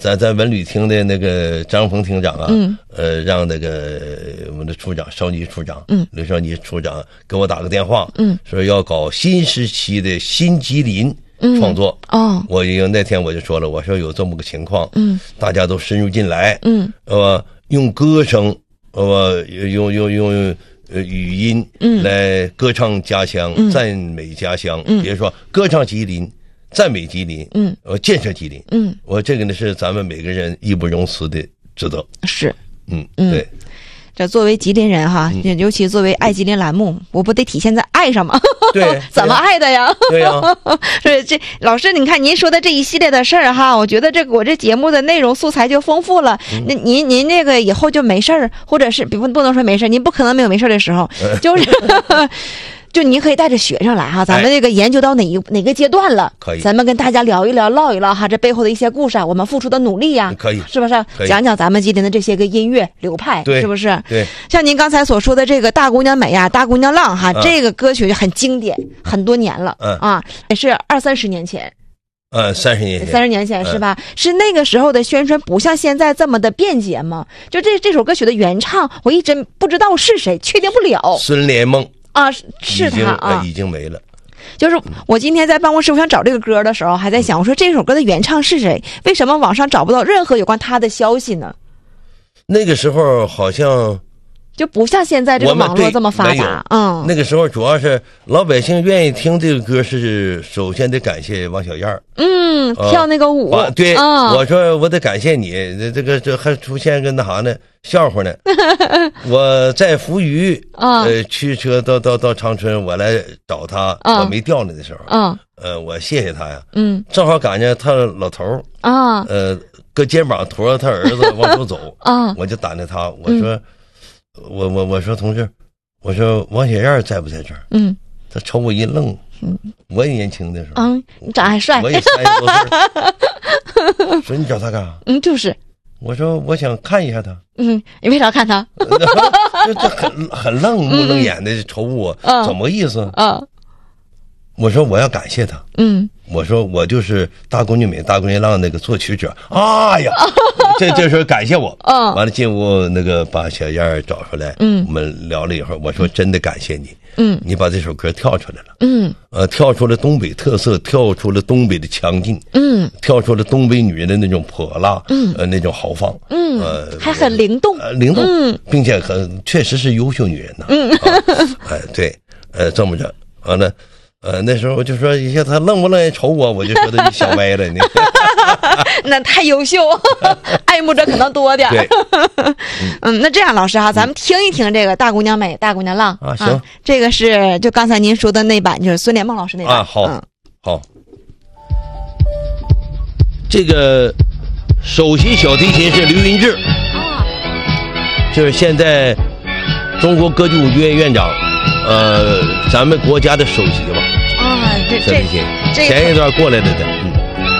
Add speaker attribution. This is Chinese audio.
Speaker 1: 咱文旅厅的那个张峰厅长啊，让那个我们的处长邵尼处长，刘少尼处长给我打个电话，说要搞新时期的新吉林创作。我那天我就说了，我说有这么个情况，大家都深入进来，用歌声，用语音来歌唱家乡，赞美家乡，比如说歌唱吉林，赞美吉林，建设吉林，我这个呢是咱们每个人义不容辞的职责。是，对。
Speaker 2: 这作为吉林人哈，尤其作为爱吉林栏目，我不得体现在爱上吗？
Speaker 1: 对，
Speaker 2: 怎么爱的呀？
Speaker 1: 对呀，
Speaker 2: 所以这老师，你看您说的这一系列的事儿哈，我觉得我这节目的内容素材就丰富了。那您这个以后就没事儿，或者是不能说没事儿，您不可能没有没事儿的时候，就是。就您可以带着学生来哈，咱们这个研究到哪个阶段了？
Speaker 1: 可以，
Speaker 2: 咱们跟大家聊一聊、唠一唠哈，这背后的一些故事啊，我们付出的努力呀，
Speaker 1: 可以，
Speaker 2: 是不是？讲讲咱们吉林的这些个音乐流派，
Speaker 1: 对，
Speaker 2: 是不是？
Speaker 1: 对，
Speaker 2: 像您刚才所说的这个《大姑娘美》呀，《大姑娘浪》哈，这个歌曲很经典，很多年了，也是20-30年前。
Speaker 1: 30
Speaker 2: 年前是吧？是那个时候的宣传不像现在这么的便捷吗？就这首歌曲的原唱，我一直不知道是谁，确定不了。
Speaker 1: 孙连梦。
Speaker 2: 是他啊，
Speaker 1: 已经没了。
Speaker 2: 就是我今天在办公室，我想找这个歌的时候，还在想，我说这首歌的原唱是谁？为什么网上找不到任何有关他的消息呢？
Speaker 1: 那个时候好像
Speaker 2: 就不像现在这个网络这么发达。
Speaker 1: 那个时候主要是老百姓愿意听这个歌，是首先得感谢王小燕。
Speaker 2: 跳那个舞。
Speaker 1: 对，我说我得感谢你，这还出现个那啥呢？笑话呢。我在扶余驱车到长春，我来找他，我没掉那的时候，我谢谢他呀。正好赶上他老头搁肩膀驮着他儿子往出走，我就打听他，我说我说同志，我说王小燕在不在这儿？他瞅我一愣。我也年轻的时候，
Speaker 2: 你长还帅，
Speaker 1: 我也30多岁。说你找他干啥？
Speaker 2: 就是。
Speaker 1: 我说我想看一下他。
Speaker 2: 你为啥看他？
Speaker 1: 这很愣目瞪眼的瞅我，怎么意思？我说我要感谢他。我说我就是大姑娘美大姑娘浪那个作曲者。这时候感谢我。完了进屋那个把小燕找出来，我们聊了一会儿。我说真的感谢你。你把这首歌跳出来了。跳出了东北特色，跳出了东北的强劲。跳出了东北女人的那种泼辣，那种豪放。
Speaker 2: 还很灵动。
Speaker 1: 灵动，并且确实是优秀女人呐。对，这么着，完了。那时候我就说一下他愣不愣眼瞅我，我就觉得你想歪了你。
Speaker 2: 那太优秀，爱慕者可能多点。
Speaker 1: 对，
Speaker 2: 那这样老师哈，咱们听一听这个《大姑娘美》《大姑娘浪》
Speaker 1: 行，
Speaker 2: 这个是就刚才您说的那版，就是孙连梦老师那版。
Speaker 1: 好。这个首席小提琴是刘云志，就是现在中国歌剧舞剧院院长，咱们国家的首席吧。这小提琴前一段过来的。